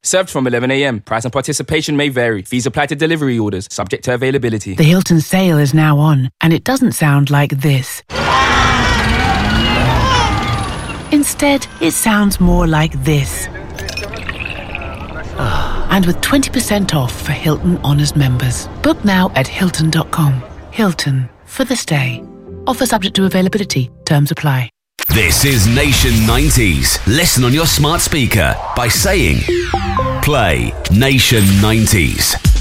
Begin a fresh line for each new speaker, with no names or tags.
Served from 11 a.m. Price and participation may vary. Fees apply to delivery orders, subject to availability.
The Hilton sale is now on, and it doesn't sound like this. Instead, it sounds more like this. And with 20% off for Hilton Honors members. Book now at Hilton.com. Hilton, for the stay. Offer subject to availability. Terms apply.
This is Nation 90s. Listen on your smart speaker by saying, play Nation 90s.